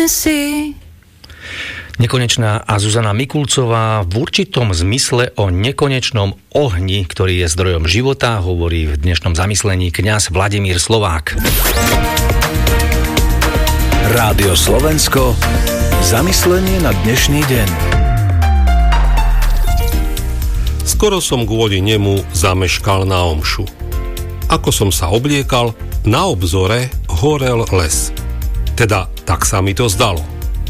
si. Nekonečná a Zuzana Mikulcová v určitom zmysle o nekonečnom ohni, ktorý je zdrojom života, hovorí v dnešnom zamyslení kňaz Vladimír Slovák. Rádio Slovensko. Zamyslenie na dnešný deň. Skoro som kvôli nemu zameškal na omšu. Ako som sa obliekal, na obzore horel les. Teda, tak sa mi to zdalo.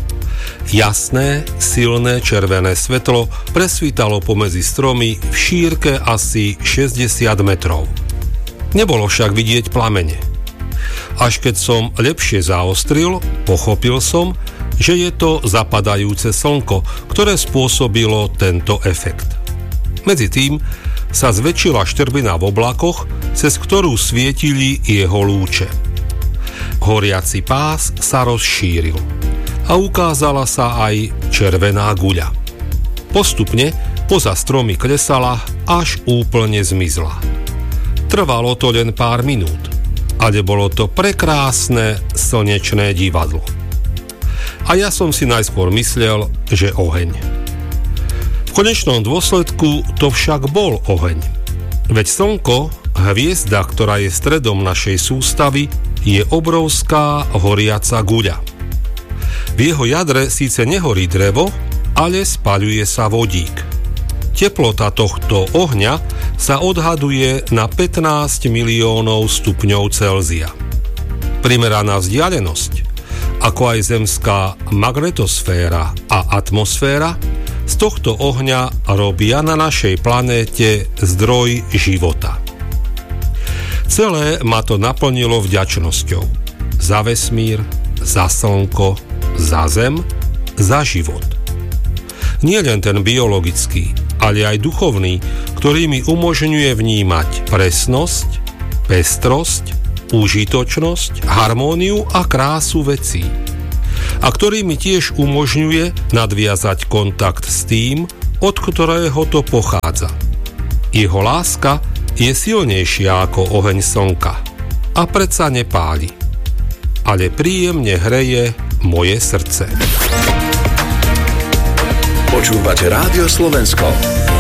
Jasné, silné červené svetlo presvítalo pomedzi stromy v šírke asi 60 metrov. Nebolo však vidieť plamene. Až keď som lepšie zaostril, pochopil som, že je to zapadajúce slnko, ktoré spôsobilo tento efekt. Medzi tým sa zväčšila štrbina v oblakoch, cez ktorú svietili jeho lúče. Horiaci pás sa rozšíril a ukázala sa aj červená guľa. Postupne poza stromy klesala, až úplne zmizla. Trvalo to len pár minút, ale bolo to prekrásne slnečné divadlo. A ja som si najskôr myslel, že oheň. V konečnom dôsledku to však bol oheň. Veď slnko, hviezda, ktorá je stredom našej sústavy, je obrovská horiaca guľa. V jeho jadre síce nehorí drevo, ale spaľuje sa vodík. Teplota tohto ohňa sa odhaduje na 15 miliónov stupňov Celzia. Primeraná vzdialenosť, ako aj zemská magnetosféra a atmosféra, z tohto ohňa robia na našej planéte zdroj života. Celé ma to naplnilo vďačnosťou. Za vesmír, za slnko, za zem, za život. Nie len ten biologický, ale aj duchovný, ktorý mi umožňuje vnímať presnosť, pestrosť, užitočnosť, harmóniu a krásu vecí. A ktorý mi tiež umožňuje nadviazať kontakt s tým, od ktorého to pochádza. Jeho láska je silnejšia ako oheň slnka a predsa nepáli, ale príjemne hreje moje srdce. Počúvate Rádio Slovensko.